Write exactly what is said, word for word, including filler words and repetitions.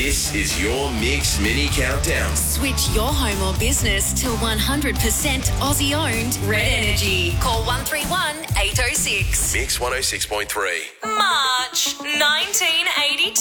This is your Mix Mini Countdown. Switch your home or business to one hundred percent Aussie-owned Red Energy. Call one three one, eight oh six. Mix one oh six point three. March nineteen eighty-two.